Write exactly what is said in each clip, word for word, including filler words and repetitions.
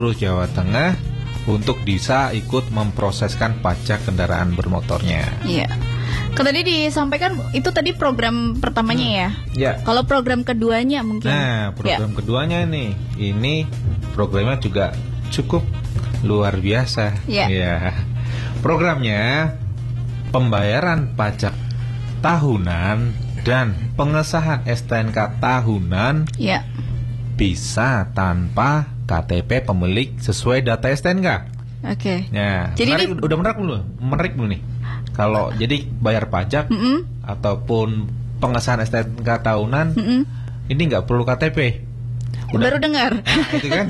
Jawa Tengah untuk bisa ikut memproseskan pajak kendaraan bermotornya. Iya. Kan tadi disampaikan itu tadi program pertamanya ya. Ya. Kalau program keduanya mungkin. Nah, program ya. keduanya nih, ini programnya juga cukup luar biasa. Ya. Ya. Programnya pembayaran pajak tahunan dan pengesahan S T N K tahunan. Ya. Bisa tanpa K T P pemilik sesuai data S T N K. Oke. Okay. Ya, jadi menarik, ini... udah menarik belum? Menarik belum nih? Kalau jadi bayar pajak mm -mm. ataupun pengesahan S T N K tahunan, mm -mm. ini nggak perlu K T P. Udah. Baru dengar. Nah, itu kan.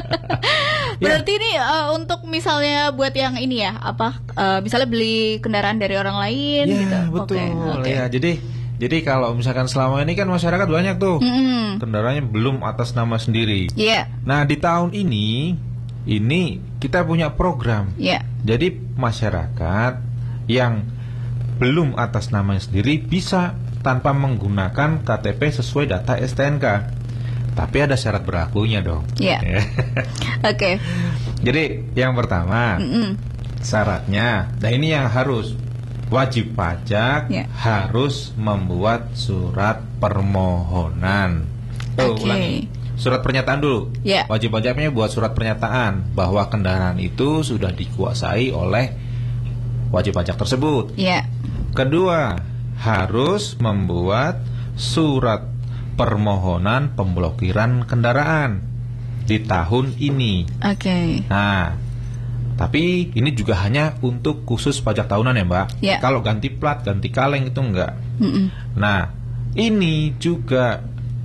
Berarti ya. ini uh, untuk misalnya buat yang ini ya, apa? Uh, misalnya beli kendaraan dari orang lain, ya, gitu. Betul. Okay. Okay. Ya, jadi. Jadi kalau misalkan selama ini kan masyarakat banyak tuh mm-hmm. kendaraannya belum atas nama sendiri. Yeah. Nah di tahun ini, ini kita punya program. Yeah. Jadi masyarakat yang belum atas namanya sendiri bisa tanpa menggunakan K T P sesuai data S T N K. Tapi ada syarat berlakunya dong. Iya. Yeah. Oke. Okay. Jadi yang pertama mm-hmm. syaratnya, nah ini yang harus. Wajib pajak yeah. harus membuat surat permohonan. Oh, okay. ulangi. Surat pernyataan dulu. Yeah. Wajib pajaknya buat surat pernyataan bahwa kendaraan itu sudah dikuasai oleh wajib pajak tersebut. Yeah. Kedua, harus membuat surat permohonan pemblokiran kendaraan di tahun ini. Oke. Okay. Nah, tapi ini juga hanya untuk khusus pajak tahunan ya Mbak. Yeah. Kalau ganti plat, ganti kaleng itu enggak. Mm-mm. Nah, ini juga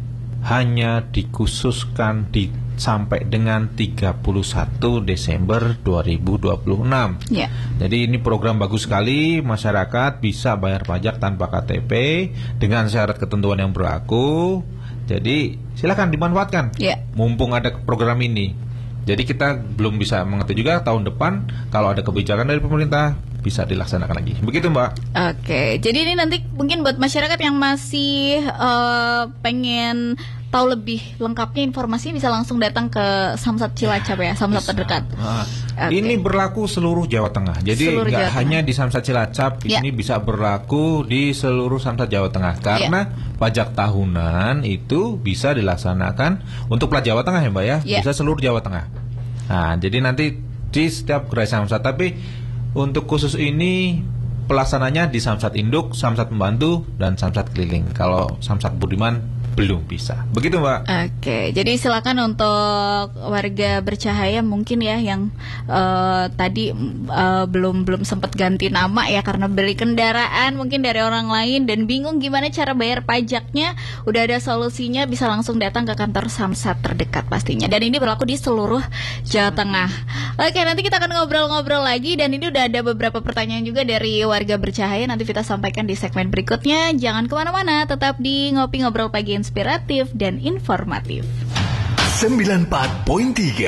hanya dikhususkan di sampai dengan tiga puluh satu Desember dua ribu dua puluh enam. Yeah. Jadi ini program bagus sekali, masyarakat bisa bayar pajak tanpa K T P dengan syarat ketentuan yang berlaku. Jadi silakan dimanfaatkan. Yeah. Mumpung ada program ini. Jadi kita belum bisa mengerti juga tahun depan kalau ada kebijakan dari pemerintah bisa dilaksanakan lagi. Begitu Mbak. Oke, jadi ini nanti mungkin buat masyarakat yang masih uh, pengen tahu lebih lengkapnya informasi bisa langsung datang ke Samsat Cilacap ya, Samsat terdekat. Nah, okay. Ini berlaku seluruh Jawa Tengah. Jadi nggak hanya di Samsat Cilacap, yeah. ini bisa berlaku di seluruh Samsat Jawa Tengah karena yeah. pajak tahunan itu bisa dilaksanakan untuk plat Jawa Tengah ya Mbak ya, yeah. bisa seluruh Jawa Tengah. Nah, jadi nanti di setiap gerai Samsat, tapi untuk khusus ini pelaksananya di Samsat Induk, Samsat Pembantu, dan Samsat Keliling. Kalau Samsat Budiman belum bisa. Begitu Mbak. Oke, jadi silakan untuk warga Bercahaya mungkin ya yang uh, tadi uh, belum belum sempat ganti nama ya karena beli kendaraan mungkin dari orang lain dan bingung gimana cara bayar pajaknya, udah ada solusinya, bisa langsung datang ke kantor Samsat terdekat pastinya. Dan ini berlaku di seluruh Jawa Tengah. Oke, nanti kita akan ngobrol-ngobrol lagi dan ini udah ada beberapa pertanyaan juga dari warga Bercahaya, nanti kita sampaikan di segmen berikutnya. Jangan kemana-mana, tetap di Ngopi Ngobrol Pagi inspiratif dan informatif. sembilan puluh empat koma tiga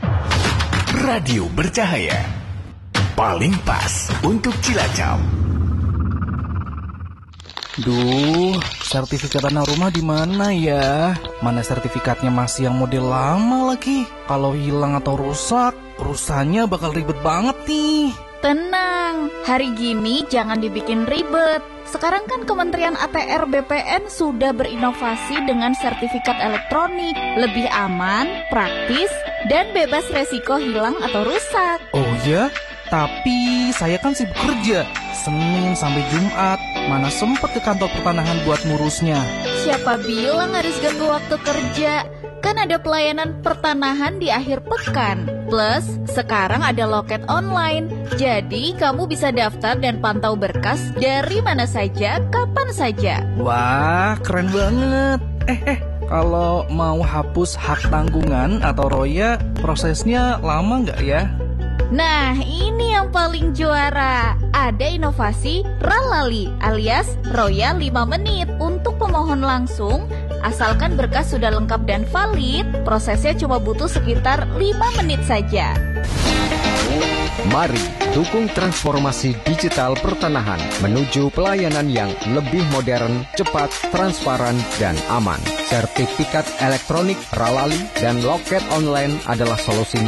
Radio Bercahaya, paling pas untuk Cilacap. Duh, sertifikat tanah rumah di mana ya? Mana sertifikatnya masih yang model lama lagi? Kalau hilang atau rusak, urusannya bakal ribet banget nih. Tenang, hari gini jangan dibikin ribet. Sekarang kan Kementerian A T R B P N sudah berinovasi dengan sertifikat elektronik. Lebih aman, praktis, dan bebas resiko hilang atau rusak. Oh ya? Tapi saya kan sibuk kerja Senin sampai Jumat, mana sempet ke kantor pertanahan buat ngurusnya. Siapa bilang harus ganggu waktu kerja? Kan ada pelayanan pertanahan di akhir pekan. Plus, sekarang ada loket online. Jadi, kamu bisa daftar dan pantau berkas dari mana saja, kapan saja. Wah, keren banget. Eh, eh, kalau mau hapus hak tanggungan atau roya, prosesnya lama nggak ya? Nah, ini yang paling juara. Ada inovasi Ralali alias Roya lima menit untuk pemohon langsung. Asalkan berkas sudah lengkap dan valid, prosesnya cuma butuh sekitar lima menit saja. Mari dukung transformasi digital pertanahan menuju pelayanan yang lebih modern, cepat, transparan, dan aman. Sertifikat elektronik Ralali dan loket online adalah solusi